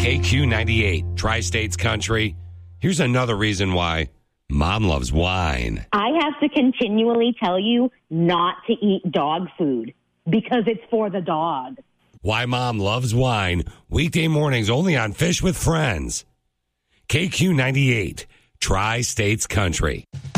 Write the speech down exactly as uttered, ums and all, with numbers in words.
K Q ninety-eight, Tri-States Country. Here's another reason why Mom loves wine. I have to continually tell you not to eat dog food because it's for the dog. Why Mom loves wine, weekday mornings only on Fish with Friends. K Q ninety-eight, Tri-States Country.